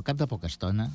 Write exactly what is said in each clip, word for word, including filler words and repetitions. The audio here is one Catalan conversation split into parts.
cap de poca estona,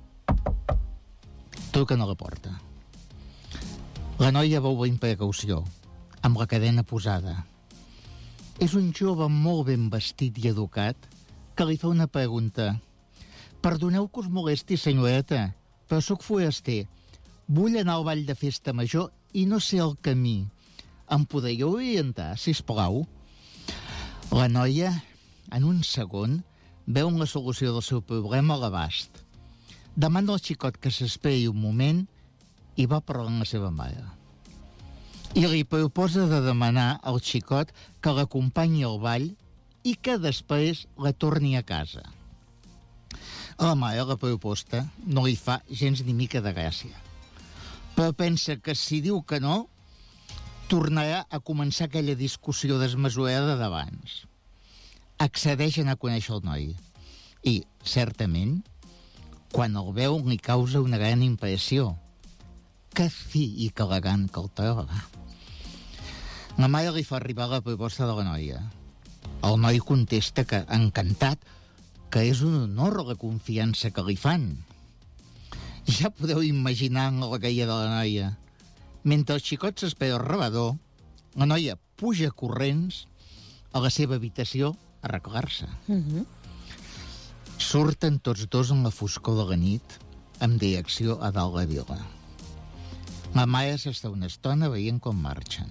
truquen a la porta. La noia veu amb precaució, amb la cadena posada. És un jove molt ben vestit i educat que li fa una pregunta. Perdoneu que us molesti, senyoreta, però sóc foraster. Vull anar al ball de festa major i no sé el camí. Em podríeu orientar, sisplau? La noia, en un segon, veu la solució del seu problema a l'abast. Demana al xicot que s'esperi un moment i va parlar amb la seva mare. I li proposa de demanar al xicot que l'acompanyi al ball i que després la torni a casa. A la mare la proposta no li fa gens ni mica de gràcia. Però pensa que si diu que no, tornarà a començar aquella discussió desmesurada d'abans. Accedeix a anar a conèixer el noi. I, certament, quan el veu li causa una gran impressió. Que fi i que elegant que el troba. La mare li fa arribar la proposta de la noia. El noi contesta que, encantat, que és un honor la confiança que li fan. Ja podeu imaginar la gaia de la noia. Mentre el xicot s'espera al rebedor, la noia puja corrents a la seva habitació a arreglar-se. Mhm. Surten tots dos en la foscor de la nit en direcció a dalt la vila. La mare s'està una estona veient com marxen.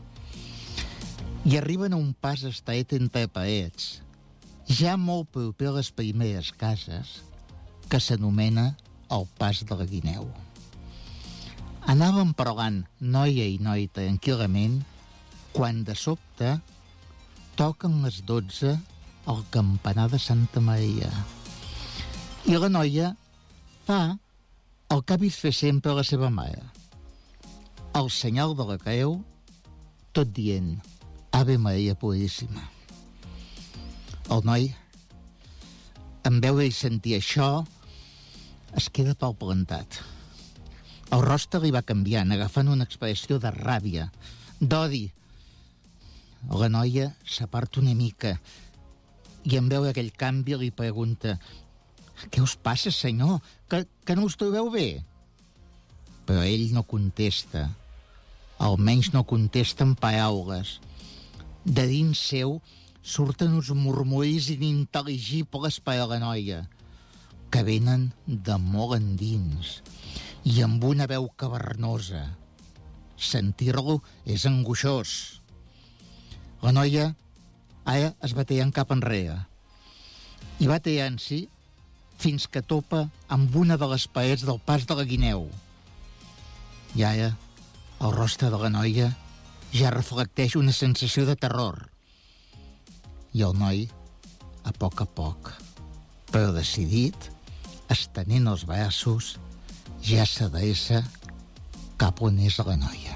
I arriben a un pas estret entre parets, ja molt proper a les primeres cases, que s'anomena el Pas de la Guineu. Anàvem parlant noia i noi tranquil·lament quan de sobte toquen les dotze al campanar de Santa Maria. I la noia fa el que ha vist fer sempre la seva mare. El senyal de la creu, tot dient Ave Maria Puríssima. El noi, en veure i sentir això, es queda palplantat. El rostre li va canviant, agafant una expressió de ràbia, d'odi. La noia s'aparta una mica i en veure aquell canvi li pregunta «Què us passa, senyor? Que, que no us trobeu bé?» Però ell no contesta. Almenys no contesta en paraules. De dins seu surten uns murmuris inintel·ligibles per a la noia, que venen de molt endins i amb una veu cavernosa. Sentir-lo és angoixós. La noia ara es va tallant cap enrere i va tallant-s'hi fins que topa amb una de les parets del Pas de la Guineu. I ara el rostre de la noia ja reflecteix una sensació de terror. I el noi, a poc a poc, però decidit, estenent els braços, ja s'adreça cap on és la noia.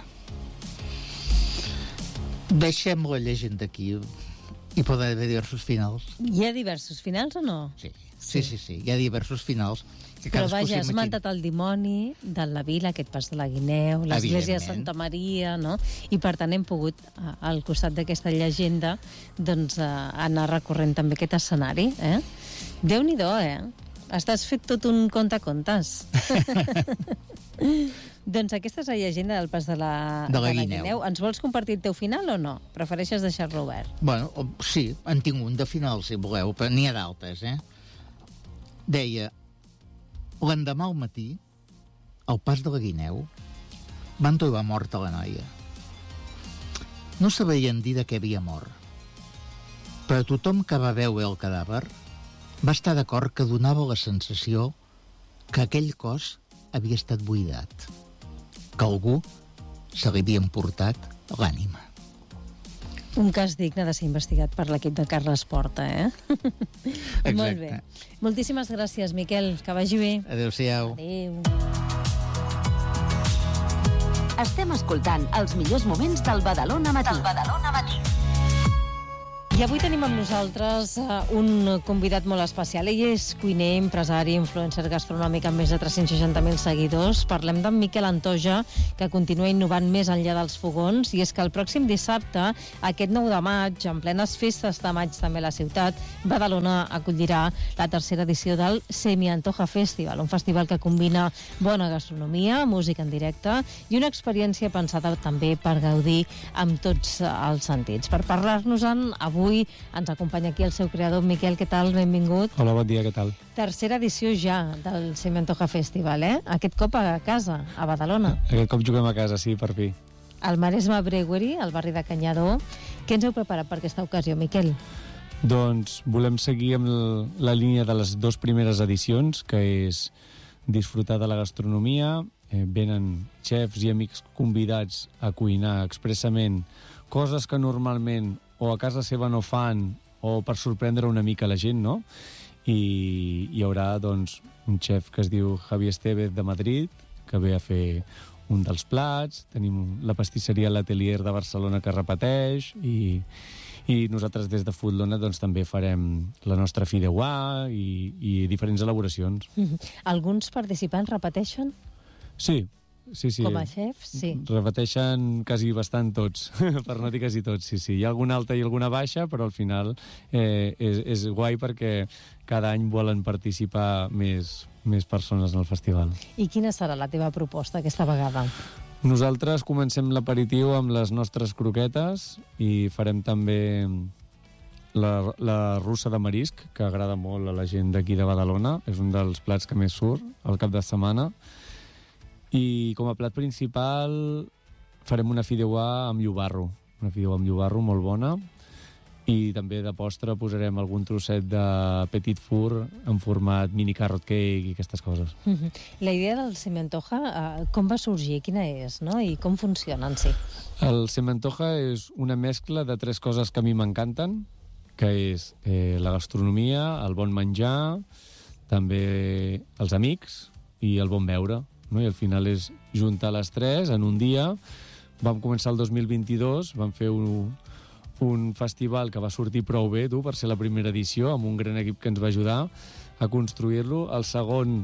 Deixem la llegenda aquí. Hi poden haver diversos finals. Hi ha diversos finals o no? Sí, sí, sí, sí. Hi ha diversos finals. Que Però cadascú vaja, has s'imagina. esmentat el dimoni de la vila, aquest Pas de la Guineu, l'església de Evidentment. Santa Maria, no? I per tant hem pogut, a- al costat d'aquesta llegenda, doncs eh, anar recorrent també aquest escenari, eh? Déu-n'hi-do, eh? Estàs fet tot un contacontes. Doncs aquesta és la llegenda del Pas de la, De la Guineu. Ens vols compartir el teu final o no? Prefereixes deixar-lo obert? Bueno, o- sí, en tinc un de final, si voleu, però n'hi ha d'altres, eh? Deia, l'endemà al matí, al Pas de la Guineu, van trobar morta la noia. No sabien dir de què havia mort, però tothom que va veure el cadàver va estar d'acord que donava la sensació que aquell cos havia estat buidat, que algú se li havia emportat l'ànima. Un cas digne de ser investigat per l'equip de Carles Porta, eh? Molt bé. Moltíssimes gràcies, Miquel. Que vagi bé. Adéu-siau. Adéu. Estem escoltant els millors moments del Badalona Matí. Del Badalona Matí. I avui tenim amb nosaltres uh, un convidat molt especial. Ell és cuiner, empresari, influencer gastronòmic amb més de tres-cents seixanta mil seguidors. Parlem d'en Miquel Antoja, que continua innovant més enllà dels fogons, i és que el pròxim dissabte, aquest nou de maig, en plenes festes de maig també a la ciutat, Badalona acollirà la tercera edició del Se Me Antoja Festival, un festival que combina bona gastronomia, música en directe i una experiència pensada també per gaudir amb tots els sentits. Per parlar-nos-en, avui Avui ens acompanya aquí el seu creador, Miquel. Què tal? Benvingut. Hola, bon dia, què tal? Tercera edició ja del Se Me Antoja Festival, eh? Aquest cop a casa, a Badalona. Aquest cop juguem a casa, sí, per fi. Al Maresme Brewery, al barri de Canyadó. Què ens heu preparat per aquesta ocasió, Miquel? Doncs volem seguir amb la línia de les dues primeres edicions, que és disfrutar de la gastronomia. Eh, venen xefs i amics convidats a cuinar expressament coses que normalment o a casa seva no fan, o per sorprendre una mica la gent, no? I hi haurà, doncs, un xef que es diu Javi Estevez de Madrid, que ve a fer un dels plats, tenim la pastisseria L'Atelier de Barcelona que repeteix, i, i nosaltres des de Foodlona doncs, també farem la nostra fideuà i, i diferents elaboracions. Mm-hmm. Alguns participants repeteixen? Sí, sí, sí. Com a xefs, sí. Repeteixen quasi bastant tots, per no dir quasi tots, sí, sí. Hi ha alguna alta i alguna baixa, però al final eh, és, és guai perquè cada any volen participar més, més persones en el festival. I quina serà la teva proposta aquesta vegada? Nosaltres comencem l'aperitiu amb les nostres croquetes i farem també la, la russa de marisc, que agrada molt a la gent d'aquí de Badalona. És un dels plats que més surt al cap de setmana. I com a plat principal farem una fideuà amb llobarro, una fideuà amb llobarro molt bona, i també de postre posarem algun trosset de petit four en format mini carrot cake i aquestes coses. Mm-hmm. La idea del Se Me Antoja, uh, com va sorgir? Quina és, no? I com funciona en si? El Se Me Antoja és una mescla de tres coses que a mi m'encanten, que és eh, la gastronomia, el bon menjar, també els amics i el bon beure. No? I al final és juntar les tres en un dia. Vam començar el dos mil vint-i-dos, vam fer un, un festival que va sortir prou bé, tu, per ser la primera edició, amb un gran equip que ens va ajudar a construir-lo. El segon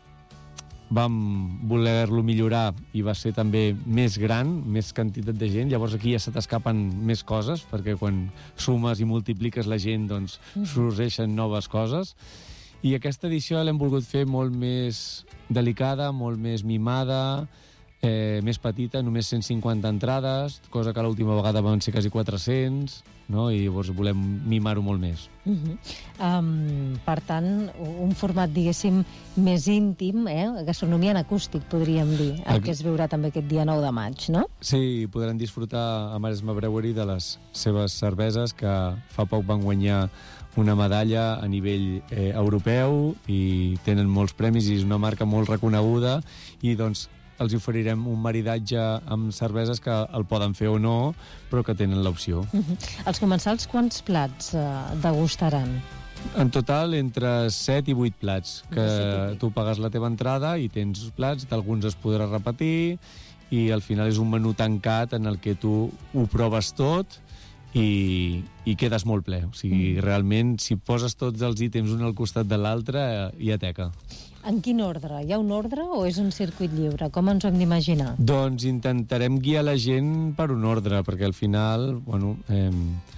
vam voler-lo millorar i va ser també més gran, més quantitat de gent. Llavors aquí ja se t'escapen més coses, perquè quan sumes i multipliques la gent, doncs sorgeixen noves coses. I aquesta edició l'hem volgut fer molt més delicada, molt més mimada, eh, més petita, només cent cinquanta entrades, cosa que l'última vegada van ser quasi quatre-cents, no? I llavors volem mimar-ho molt més. Uh-huh. um, per tant, un format, diguéssim, més íntim, eh? Gastronomia en acústic, podríem dir, el que es veurà també aquest dia nou de maig, no? Sí, podran disfrutar a Maresme Brewery de les seves cerveses, que fa poc van guanyar una medalla a nivell eh, europeu i tenen molts premis i és una marca molt reconeguda, i doncs els oferirem un maridatge amb cerveses que el poden fer o no, però que tenen l'opció. Uh-huh. Els comensals quants plats eh, degustaran? En total, entre set i vuit plats, que tu pagues la teva entrada i tens plats, d'alguns es podrà repetir, i al final és un menú tancat en el que tu ho proves tot i, i quedes molt ple. O sigui, mm. realment, si poses tots els ítems un al costat de l'altre, hi ha teca. En quin ordre? Hi ha un ordre o és un circuit lliure? Com ens ho hem d'imaginar? Doncs intentarem guiar la gent per un ordre, perquè al final, bueno, eh,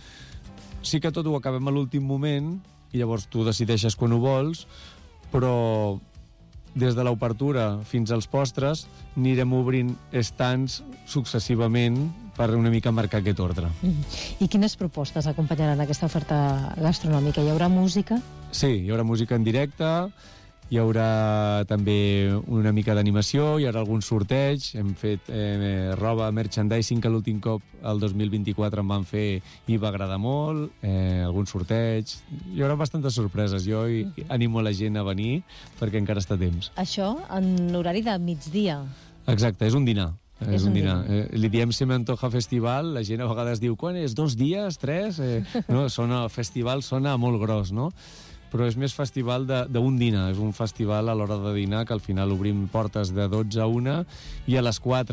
sí que tot ho acabem a l'últim moment i llavors tu decideixes quan ho vols, però des de l'obertura fins als postres anirem obrint estants successivament per una mica marcar aquest ordre. Mm. I quines propostes acompanyaran aquesta oferta gastronòmica? Hi haurà música? Sí, hi haurà música en directe, hi haurà també una mica d'animació, hi haurà algun sorteig, hem fet eh, roba, merchandising, que l'últim cop, el dos mil vint-i-quatre, em van fer i va agradar molt, eh, algun sorteig. Hi haurà bastantes sorpreses. Jo i, uh-huh. animo la gent a venir perquè encara està a temps. Això en horari de migdia? Exacte, és un dinar. És, és un un dinar. dinar. Eh, li diem Se Me Antoja Festival, la gent a vegades diu, quan és? Dos dies? Tres? Eh, no, sona, festival sona molt gros, no? Però és més festival d'un dinar. És un festival a l'hora de dinar que al final obrim portes de dotze a una i a les quatre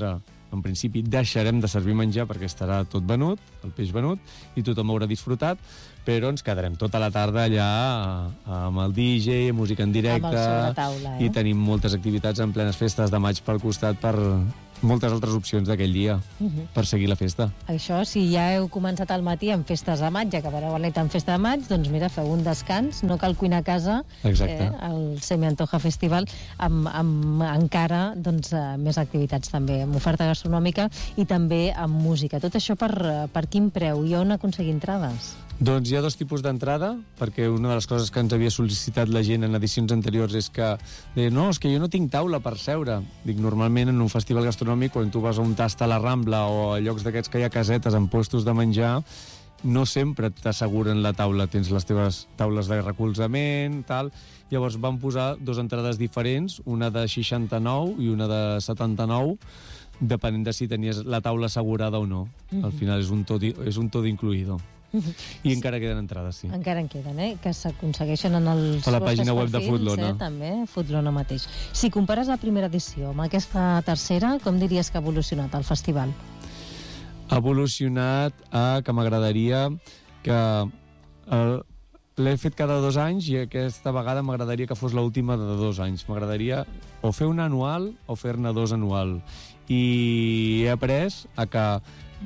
en principi deixarem de servir menjar perquè estarà tot venut, el peix venut, i tothom haurà disfrutat, però ens quedarem tota la tarda allà amb el D J, música en directe, amb el sobretaula, eh? I tenim moltes activitats en plenes festes de maig pel costat per moltes altres opcions d'aquell dia uh -huh. per seguir la festa. Això, si ja heu començat al matí amb festes de maig, ja acabareu a la nit amb festa de maig, doncs mira, feu un descans, no cal cuinar a casa. Exacte. Eh, el Semi Antoja Festival amb, amb encara doncs, eh, més activitats també, amb oferta gastronòmica i també amb música. Tot això per, per quin preu i on aconseguir entrades? Doncs hi ha dos tipus d'entrada, perquè una de les coses que ens havia sol·licitat la gent en edicions anteriors és que deia, no, és que jo no tinc taula per seure. Dic, normalment en un festival gastronòmic, quan tu vas a un tast a la Rambla o a llocs d'aquests que hi ha casetes amb puestos de menjar, no sempre t'asseguren la taula, tens les teves taules de recolzament, tal. Llavors van posar dues entrades diferents, una de seixanta-nou i una de setanta-nou, depenent de si tenies la taula assegurada o no. Mm-hmm. Al final és un tot, és un tot incluïdo. Uh-huh. I encara queden entrades, sí. Encara en queden, eh? Que s'aconsegueixen en els a la pàgina web perfils, de Foodlona. Eh? També, Foodlona mateix. Si compares la primera edició amb aquesta tercera, com diries que ha evolucionat el festival? Ha evolucionat a que m'agradaria que... El, l'he fet cada dos anys i aquesta vegada m'agradaria que fos l'última de dos anys. M'agradaria o fer una anual o fer-ne dos anual. I he après a que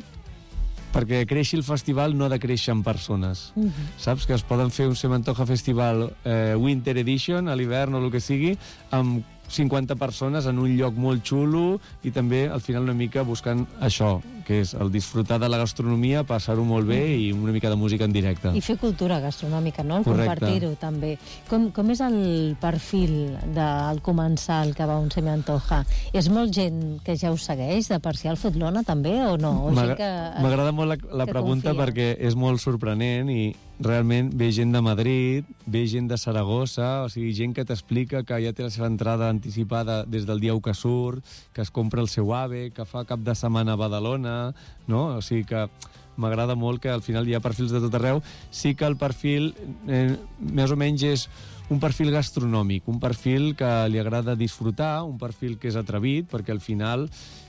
perquè creixi el festival no ha de créixer en persones. Uh -huh. Saps? Que es poden fer un Semi Antoja Festival eh, Winter Edition, a l'hivern o el que sigui, amb cinquanta persones en un lloc molt xulo i també, al final, una mica buscant això, que és el disfrutar de la gastronomia, passar-ho molt bé i una mica de música en directe. I fer cultura gastronòmica, no? El Correcte. Compartir-ho, també. Com, com és el perfil del comensal que va a un Semi Antoja? És molt gent que ja us segueix, de per si al Foodlona, també, o no? O gent que, m'agrada molt la, la pregunta confia. Perquè és molt sorprenent i realment ve gent de Madrid, ve gent de Saragossa, o sigui, gent que t'explica que ja té la seva entrada anticipada des del dia u que surt, que es compra el seu ave, que fa cap de setmana a Badalona, no? O sigui que m'agrada molt que al final hi ha perfils de tot arreu. Sí que el perfil, eh, més o menys, és un perfil gastronòmic, un perfil que li agrada disfrutar, un perfil que és atrevit, perquè al final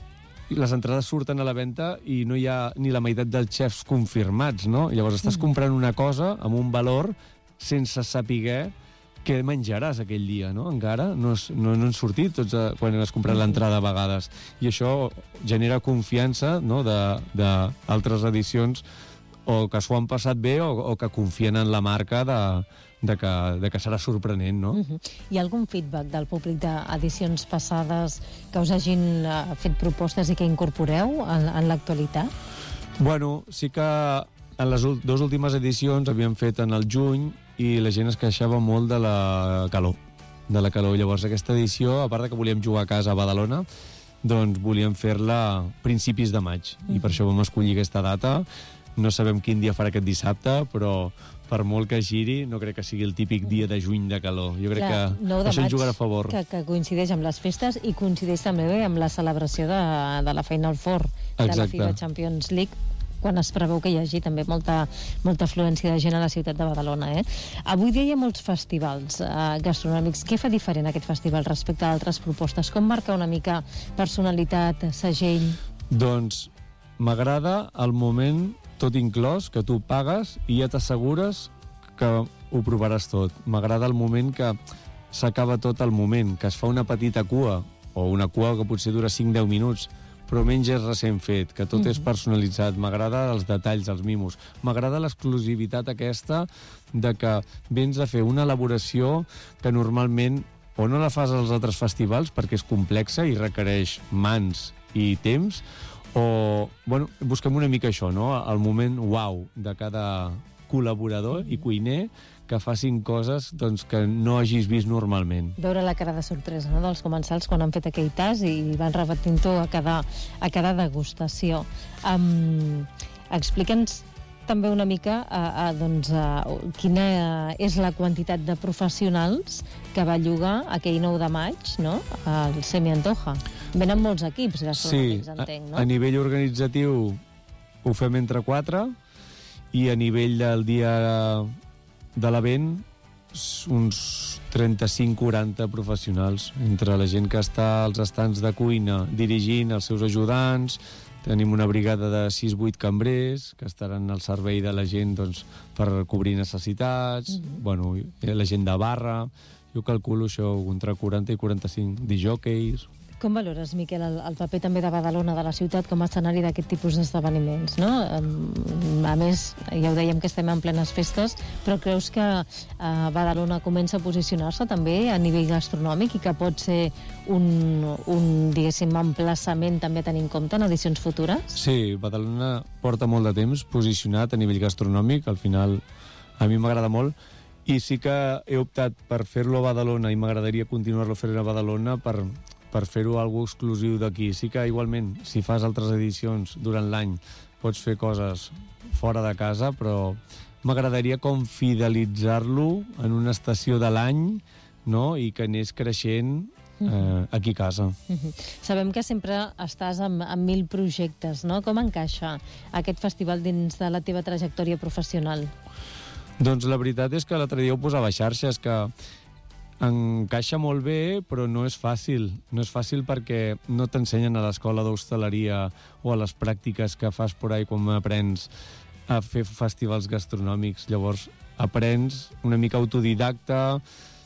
les entrades surten a la venda i no hi ha ni la meitat dels xefs confirmats, no? Llavors estàs comprant una cosa amb un valor sense saber què menjaràs aquell dia, no? Encara no, és, no, no han sortit tots a, quan has comprat l'entrada a vegades. I això genera confiança, no?, d'altres edicions o que s'ho han passat bé o, o que confien en la marca de, de, que, de que serà sorprenent, no? Uh-huh. Hi ha algun feedback del públic d'edicions passades que us hagin uh, fet propostes i que incorporeu en, en l'actualitat? Bueno, sí que en les dues últimes edicions havíem fet en el juny i la gent es queixava molt de la calor. De la calor. Llavors, aquesta edició, a part de que volíem jugar a casa a Badalona, doncs volíem fer-la a principis de maig. Uh-huh. I per això vam escollir aquesta data. No sabem quin dia farà aquest dissabte, però per molt que giri, no crec que sigui el típic dia de juny de calor. Jo crec Clar, que això ens jugarà a favor. Que, que coincideix amb les festes i coincideix també bé amb la celebració de, de la feina al forn, de Exacte. la FIBA Champions League, quan es preveu que hi hagi també molta, molta afluència de gent a la ciutat de Badalona. Eh? Avui dia hi ha molts festivals eh, gastronòmics. Què fa diferent aquest festival respecte a altres propostes? Com marca una mica personalitat, segell? Doncs m'agrada el moment tot inclòs, que tu pagues i ja t'assegures que ho provaràs tot. M'agrada el moment que s'acaba tot al moment, que es fa una petita cua, o una cua que potser dura cinc a deu minuts, però menys és recent fet, que tot mm-hmm. és personalitzat. M'agrada els detalls, els mimos. M'agrada l'exclusivitat aquesta de que vens a fer una elaboració que normalment o no la fas als altres festivals perquè és complexa i requereix mans i temps, o, bueno, busquem una mica això, no? El moment uau de cada col·laborador mm-hmm. i cuiner que facin coses doncs, que no hagis vist normalment. Veure la cara de sorpresa, no?, dels comensals quan han fet aquell tas i van repetint-ho a cada, a cada degustació. Um, Explica'ns també una mica a, a, doncs, a, quina és la quantitat de professionals que va llogar aquell nou de maig, no?, al Semi Antoja. Venen molts equips gastronòmics, sí, entenc, no? A, a nivell organitzatiu ho fem entre quatre i a nivell del dia de l'event uns trenta-cinc quaranta professionals, entre la gent que està als estants de cuina dirigint els seus ajudants. Tenim una brigada de sis vuit cambrers que estaran al servei de la gent, doncs, per cobrir necessitats, mm-hmm. bueno, la gent de barra. Jo calculo això entre quaranta i quaranta-cinc disjòqueis. Com valores, Miquel, el, el paper també de Badalona, de la ciutat, com a escenari d'aquest tipus d'esdeveniments, no? A més, ja ho dèiem que estem en plenes festes, però creus que eh, Badalona comença a posicionar-se també a nivell gastronòmic i que pot ser un, un diguéssim, emplaçament també a tenir en compte en edicions futures? Sí, Badalona porta molt de temps posicionat a nivell gastronòmic, al final a mi m'agrada molt, i sí que he optat per fer-lo a Badalona i m'agradaria continuar-lo fent a Badalona per... per fer-ho algo exclusiu d'aquí. Sí que, igualment, si fas altres edicions durant l'any, pots fer coses fora de casa, però m'agradaria com fidelitzar-lo en una estació de l'any, no?, i que anés creixent eh, aquí a casa. Uh-huh. Sabem que sempre estàs amb, amb mil projectes, no? Com encaixa aquest festival dins de la teva trajectòria professional? Doncs la veritat és que l'altre dia ho posava a xarxes, que encaixa molt bé, però no és fàcil. No és fàcil perquè no t'ensenyen a l'escola d'hostaleria o a les pràctiques que fas por ahí quan aprens a fer festivals gastronòmics. Llavors, aprens una mica autodidacta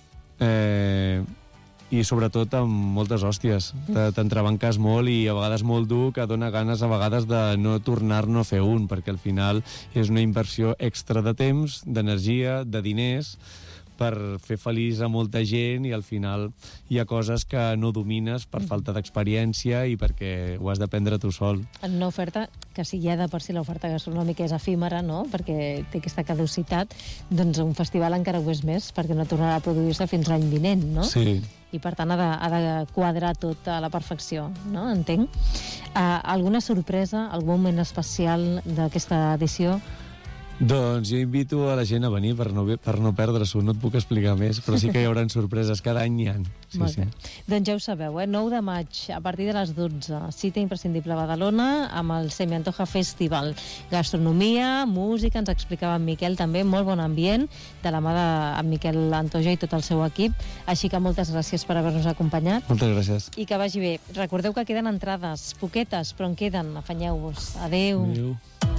eh, i sobretot amb moltes hòsties. T'entrebanques molt i a vegades molt dur, que dona ganes a vegades de no tornar-ne a fer un, perquè al final és una inversió extra de temps, d'energia, de diners, per fer feliç a molta gent, i al final hi ha coses que no domines per falta d'experiència i perquè ho has d'aprendre tu sol. En una oferta que, si ja de per si l'oferta gastronòmica és efímera, no?, perquè té aquesta caducitat, doncs un festival encara ho és més, perquè no tornarà a produir-se fins l'any vinent, no? Sí. I per tant ha de, ha de quadrar tot a la perfecció, no? Entenc. Uh, alguna sorpresa, algun moment especial d'aquesta edició? Doncs jo invito a la gent a venir per no, per no perdre-s'ho, no et puc explicar més, però sí que hi haurà sorpreses, cada any hi ha. Sí, Molt sí. bé. Doncs ja ho sabeu, eh? nou de maig, a partir de les dotze, cita imprescindible a Badalona, amb el Se me Antoja Festival. Gastronomia, música, ens explicava en Miquel també, molt bon ambient, de la mà d'en Miquel Antoja i tot el seu equip, així que moltes gràcies per haver-nos acompanyat. Moltes gràcies. I que vagi bé. Recordeu que queden entrades, poquetes, però en queden, afanyeu-vos. Adéu. Adéu.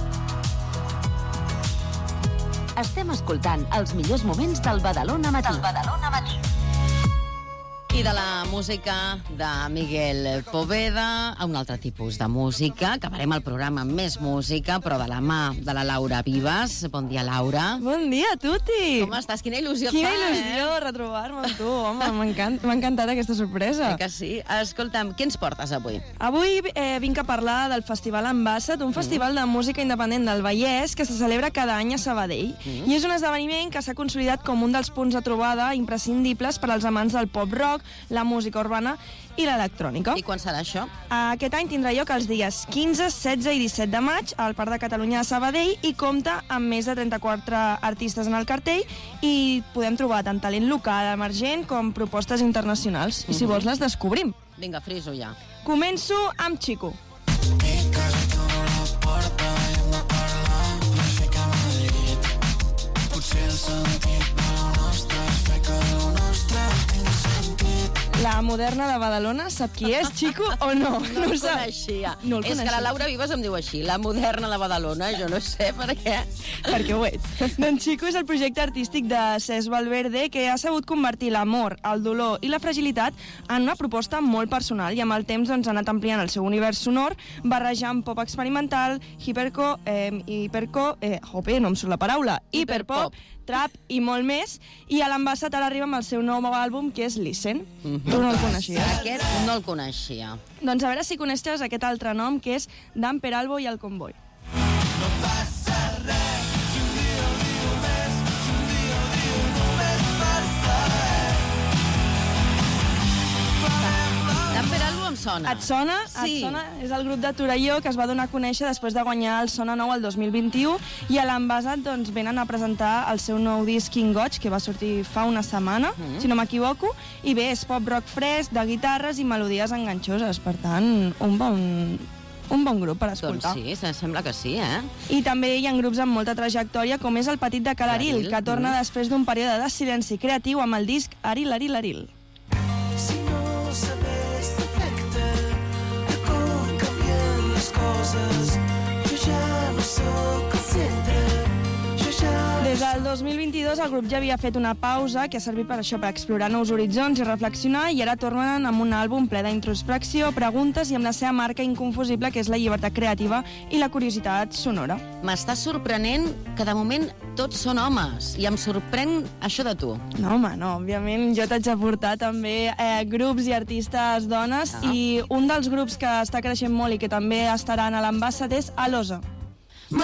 Estem escoltant els millors moments del Badalona Matí. Del Badalona Matí. I de la música de Miguel Poveda a un altre tipus de música. Acabarem el programa amb més música, però de la mà de la Laura Vives. Bon dia, Laura. Bon dia a tutti! Com estàs? Quina il·lusió Quina fa, il·lusió eh? retrobar-me amb tu, home, m'ha encant, encantat aquesta sorpresa. Eh que sí? Escolta'm, què ens portes avui? Avui eh, vinc a parlar del Festival Ambassat, un festival de música independent del Vallès que se celebra cada any a Sabadell. Mm. I és un esdeveniment que s'ha consolidat com un dels punts de trobada imprescindibles per als amants del pop-rock, la música urbana i l'electrònica. I quan serà això? Aquest any tindrà lloc els dies quinze, setze i disset de maig al Parc de Catalunya de Sabadell i compta amb més de trenta-quatre artistes en el cartell i podem trobar tant talent local, emergent, com propostes internacionals. I si vols les descobrim. Vinga, friso ja. Començo amb Chico. La moderna de Badalona sap qui és, Chico, o no? No, no el coneixia. No el és coneixia. que la Laura Vives em diu així, la moderna de Badalona, jo no sé per què. Perquè ho ets. Doncs Chico és el projecte artístic de Cesc Valverde que ha sabut convertir l'amor, el dolor i la fragilitat en una proposta molt personal i amb el temps doncs, ha anat ampliant el seu univers sonor, barrejant pop experimental, hiperco, eh, hiperco, eh, jope, no em surt la paraula, hiperpop, trap i molt més, i a l'Ambassat ara arriba amb el seu nou àlbum, que és Listen. Mm-hmm. Tu no el coneixies? Aquest no el coneixia. Doncs a veure si coneixes aquest altre nom, que és Dan Peralbo i el Convoy. No passa res, si un dia ho diu més, si un dia ho diu només passa res. Dan Peralbo em sona. Et sona? Sí. Et sona? És el grup de Torelló que es va donar a conèixer després de guanyar el Sona Nou el dos mil vint-i-u i a l'Ambassat doncs, venen a presentar el seu nou disc King Goig, que va sortir fa una setmana, mm. si no m'equivoco, i bé, és pop rock fresc, de guitarres i melodies enganxoses, per tant, un bon un bon grup per Doncs escoltar. sí, se- sembla que sí, eh? I també hi ha grups amb molta trajectòria, com és el Petit de Calaril, Calaril, que torna mm. després d'un període de silenci creatiu amb el disc Aril, Aril, Aril. Si no sabés l'efecte de com canvien les coses, jo ja no sóc el centre, jo ja... Des del dos mil vint-i-dos el grup ja havia fet una pausa que ha servit per això, per explorar nous horitzons i reflexionar, i ara tornen amb un àlbum ple d'introspecció, preguntes i amb la seva marca inconfusible, que és la llibertat creativa i la curiositat sonora. M'està sorprenent que de moment tots són homes, i em sorprèn això de tu. No, home, no, òbviament jo t'haig de portar també eh, grups i artistes dones, Ah. i un dels grups que està creixent molt i que també estaran a l'Ambassade és Alosa.